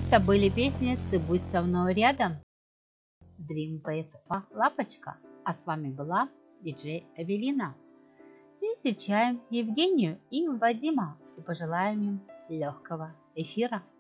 Это были песни «Ты будь со мной рядом», Dream Wave Лапочка. А с вами была диджей Эвелина. И встречаем Евгению и Вадима и пожелаем им легкого эфира.